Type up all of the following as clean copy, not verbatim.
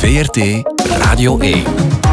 VRT Radio 1.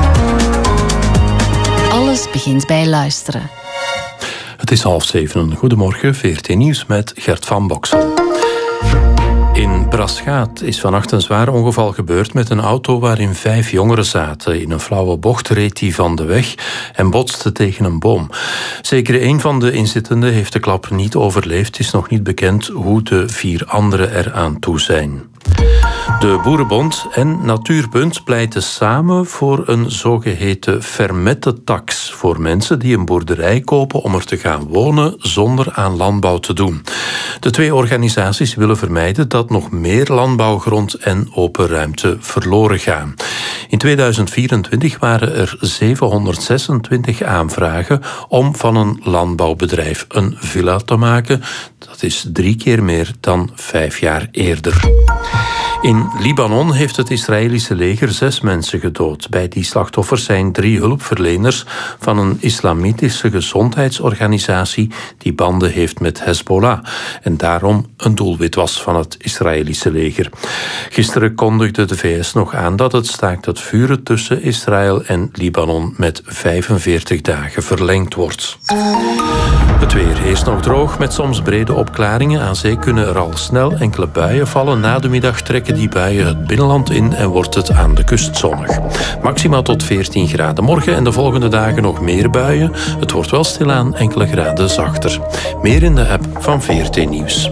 Alles begint bij luisteren. Het is 6:30. Goedemorgen, VRT Nieuws met Gert van Boksel. In Braschaat is vannacht een zwaar ongeval gebeurd met een auto waarin 5 jongeren zaten. In een flauwe bocht reed die van de weg en botste tegen een boom. Zeker één van de inzittenden heeft de klap niet overleefd. Het is nog niet bekend hoe de 4 anderen eraan toe zijn. De Boerenbond en Natuurpunt pleiten samen voor een zogeheten fermette-tax voor mensen die een boerderij kopen om er te gaan wonen zonder aan landbouw te doen. De 2 organisaties willen vermijden dat nog meer landbouwgrond en open ruimte verloren gaan. In 2024 waren er 726 aanvragen om van een landbouwbedrijf een villa te maken. Dat is 3 keer meer dan 5 jaar eerder. In Libanon heeft het Israëlische leger 6 mensen gedood. Bij die slachtoffers zijn 3 hulpverleners van een islamitische gezondheidsorganisatie die banden heeft met Hezbollah en daarom een doelwit was van het Israëlische leger. Gisteren kondigde de VS nog aan dat het staakt het vuren tussen Israël en Libanon met 45 dagen verlengd wordt. Het weer is nog droog met soms brede opklaringen. Aan zee kunnen er al snel enkele buien vallen. Na de middag trekken die buien het binnenland in en wordt het aan de kust zonnig. Maximaal tot 14 graden. Morgen en de volgende dagen nog meer buien. Het wordt wel stilaan enkele graden zachter. Meer in de app van VRT Nieuws.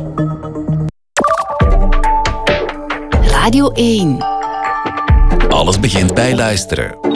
Radio 1. Alles begint bij luisteren.